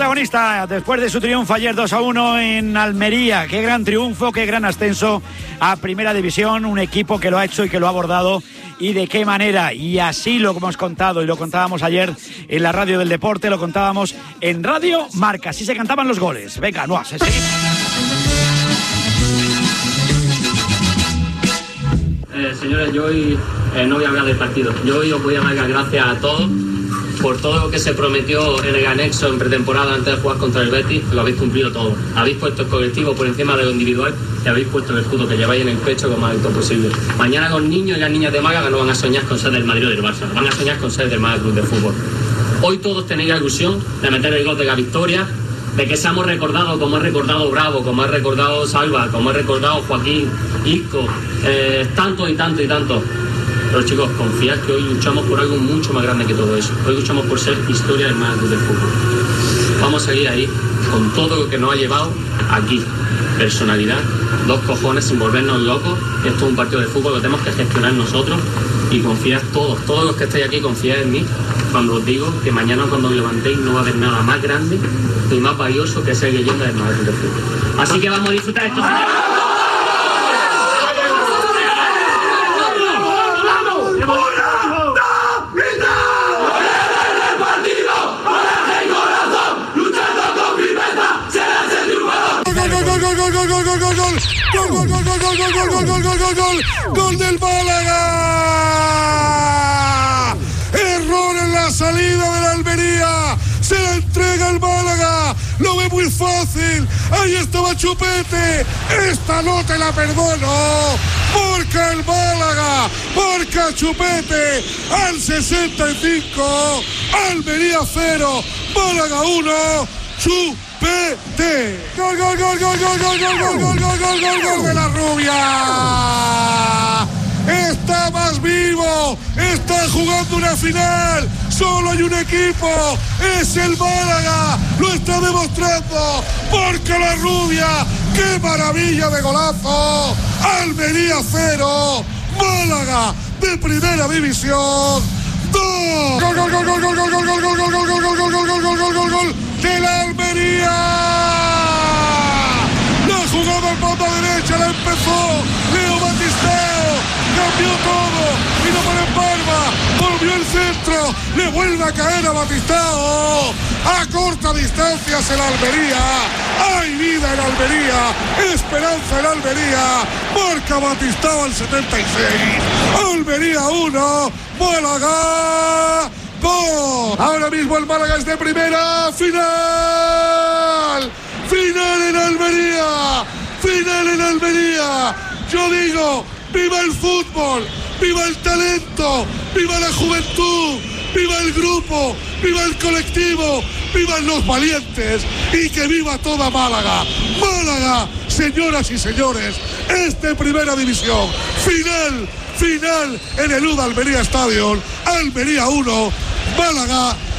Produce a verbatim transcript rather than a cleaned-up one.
protagonista después de su triunfo ayer dos a uno en Almería. Qué gran triunfo, qué gran ascenso a Primera División, un equipo que lo ha hecho y que lo ha abordado, y de qué manera. Y así lo hemos contado y lo contábamos ayer en la radio del deporte, lo contábamos en Radio Marca. Así se cantaban los goles. Venga, no haces. Eh, señores, yo hoy eh, no voy a hablar del partido. Yo hoy os voy a dar las gracias a todos por todo lo que se prometió en el anexo en pretemporada antes de jugar contra el Betis. Lo habéis cumplido todo. Habéis puesto el colectivo por encima de lo individual y habéis puesto el escudo que lleváis en el pecho lo más alto posible. Mañana los niños y las niñas de Málaga no van a soñar con ser del Madrid o del Barça, van a soñar con ser del Málaga Club de Fútbol. Hoy todos tenéis la ilusión de meter el gol de la victoria, de que seamos recordados como ha recordado Bravo, como ha recordado Salva, como ha recordado Joaquín, Isco, eh, tanto y tanto y tanto. Pero chicos, confiad que hoy luchamos por algo mucho más grande que todo eso. Hoy luchamos por ser historia del Málaga Club de Fútbol. Vamos a seguir ahí con todo lo que nos ha llevado aquí. Personalidad, dos cojones sin volvernos locos. Esto es un partido de fútbol, lo tenemos que gestionar nosotros. Y confiad todos, todos los que estáis aquí, confiad en mí cuando os digo que mañana cuando os levantéis no va a haber nada más grande y más valioso que ser leyenda del Málaga Club de Fútbol. Así que vamos a disfrutar esto. ¡Gol del Málaga! Error en la salida de la Almería. Se la entrega el Málaga. Lo ve muy fácil. Ahí estaba Chupete. Esta no te la perdono. Marca el Málaga. Marca Chupete. Al sesenta y cinco. Almería cero. Málaga uno. Chupete. Gol, gol, gol, gol, gol, gol, gol, gol, gol, gol, gol, gol, gol de la Rubia. Está más vivo, está jugando una final. Solo hay un equipo, es el Málaga. Lo está demostrando. Marca la Rubia. ¡Qué maravilla de golazo! Almería cero, Málaga de Primera División dos. Gol, gol, gol, gol, gol, gol, gol, gol, gol, gol, gol, gol, gol, gol, gol, gol, gol, gol, gol de la Almería. La jugada en banda derecha la empezó Leo Batistao, cambió todo, vino por el Parma, volvió el centro, le vuelve a caer a Batistao. A corta distancia es el Almería. Hay vida en Almería, esperanza en Almería. Marca Batistao al setenta y seis. Almería uno, Málaga dos. Ahora mismo el Málaga es de primera. Final. Final en Almería. Final en Almería. Yo digo, viva el fútbol, viva el talento, viva la juventud, viva el grupo, viva el colectivo, vivan los valientes y que viva toda Málaga. Málaga, señoras y señores, es de Primera División. Final, final en el U D Almería Stadium. Almería uno, Málaga